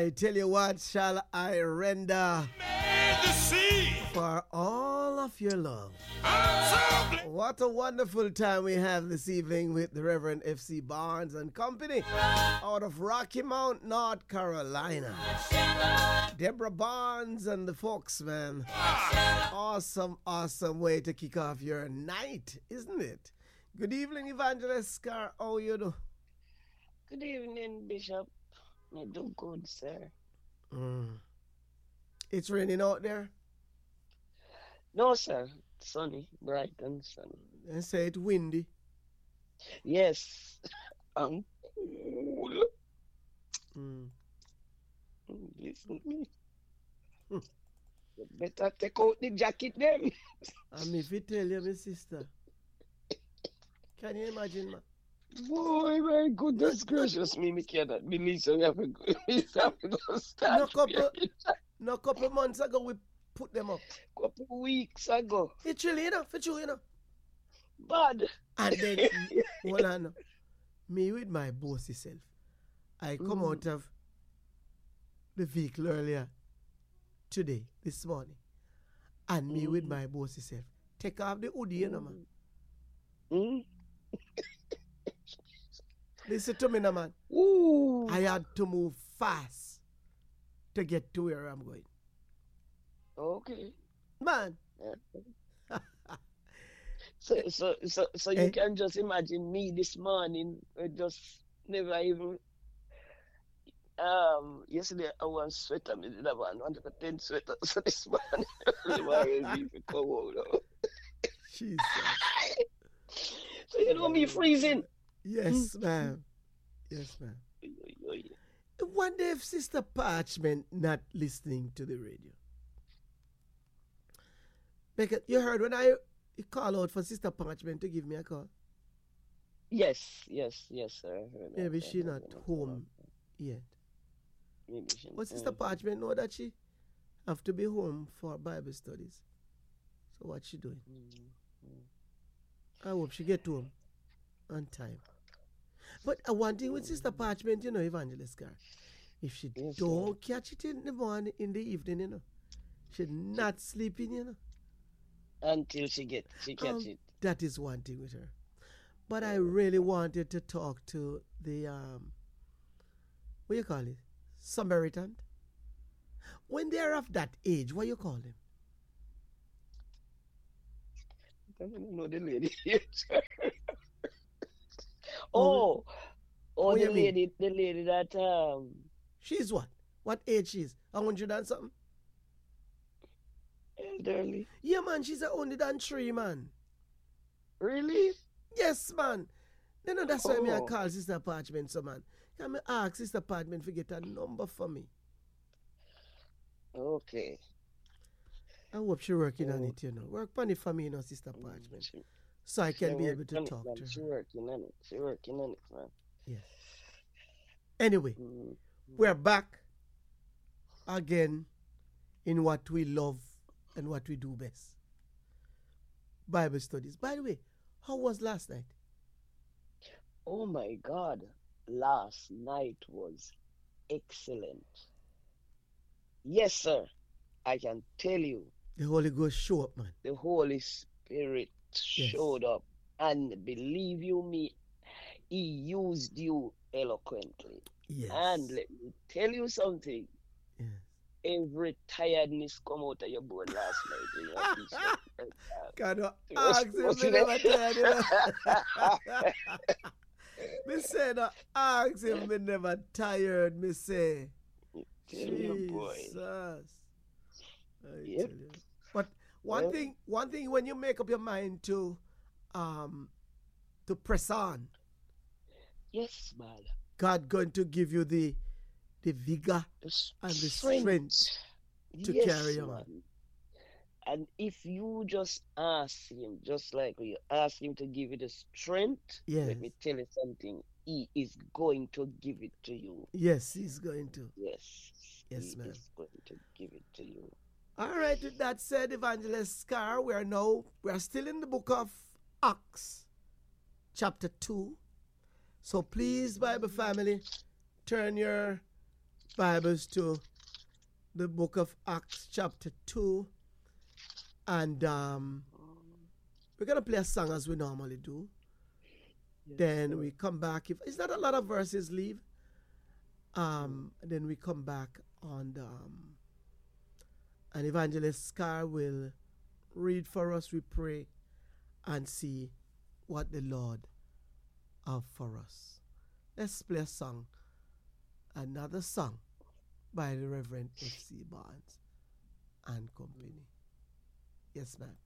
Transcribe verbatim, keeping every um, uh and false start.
I tell you what, shall I render The sea. for all of your love. I'm so glad. What a wonderful time we have this evening with the Reverend F C Barnes and Company out of Rocky Mount, North Carolina. Deborah Barnes and the folks, man. Awesome, awesome way to kick off your night, isn't it? Good evening, Evangelist Scar. How you do? Good evening, Bishop. I do good, sir. Mm. It's raining out there. No, sir. Sunny, bright and sunny. They say it's windy. Yes. I'm cool. Mm. Listen to me. Hmm. You better take out the jacket then. And if you tell you, my sister, can you imagine, man? Boy, my goodness gracious me, me cannot believe so. We have to go, we have to go start. No couple, no couple months ago we put them up. Couple weeks ago. It's chilly, you know, for true, you know. Bad. And then, hold on, now. Me with my bossy self, I come Mm. out of the vehicle earlier today, this morning, and me with Mm. my bossy self, take off the hoodie, you know, man. Mm. Listen to me now, man. Ooh. I had to move fast to get to where I'm going. Okay. Man, So, so, so, so you Eh? can just imagine me this morning. I just never even. Um, yesterday I was sweater. Me did have one hundred ten sweater. So this morning, I was ready to come out. now. Jesus. So you know me freezing. Yes, ma'am. Yes, ma'am. I wonder if Sister Parchment not listening to the radio. Because you heard when I call out for Sister Parchment to give me a call. Yes, yes, yes, sir. I heard that, Maybe I she heard not that. home yet. Maybe she. But Sister mm. Parchment know that she have to be home for Bible studies. So what she doing? Mm, I hope she get home on time. But uh, one thing with Sister Parchment, you know, Evangelist Gar, if she Yes, don't catch it in the morning, in the evening, you know, she not sleeping, you know. Until she get, she catch Um, it. That is one thing with her. But I really wanted to talk to the um, what you call it, Samaritan. When they are of that age, what you call them? I don't know the lady. oh, oh, What the you mean? lady, the lady that um. She's what? What age she is? A hundred and something? Elderly. Yeah, man, she's a hundred and three, man. Really? Yes, man. You know, that's why me I Oh. call Sister Parchment, so man. Can me ask Sister Parchment to get a number for me? Okay. I hope she working on Oh. it, you know. Work on it for me, you know, Sister Mm, Parchment. She, So I she can be able working to on it, talk man. to She her. working on it. She working on it, man. Yes. Anyway, Mm. we're back again in what we love and what we do best. Bible studies. By the way, how was last night? Oh my God. Last night was excellent. Yes, sir. I can tell you, The Holy Ghost show up, man. the Holy Spirit Yes. showed up. And believe you me, He used you eloquently. Yes. And let me tell you something. Yes. Every tiredness come out of your bone last night. You know, Bishop. Can you It was- ask him was to it- never tired, you know? Me say no, ask him me never tired, me say. Tell you, boy. Jesus. I Yep. tell you. But one Yep. thing, one thing when you make up your mind to um to press on, Yes, man. God going to give you the the vigor The and the strength to Yes, carry on. man. And if you just ask him, just like you ask him to give you the strength, Yes. let me tell you something. He is going to give it to you. Yes, he's going to. Yes. Yes, he ma'am. is going to give it to you. All right, with that said, Evangelist Scar, we are now, we are still in the book of Acts, chapter two. So please, Bible family, turn your Bibles to the book of Acts, chapter two. And um, we're going to play a song as we normally do. Yes, then sir. We come back. If it's not a lot of verses, leave. Um, then we come back on the, um, and Evangelist Scar will read for us, we pray, and see what the Lord have for us. Let's play a song, another song by the Reverend F C Barnes and Company. Yes, ma'am.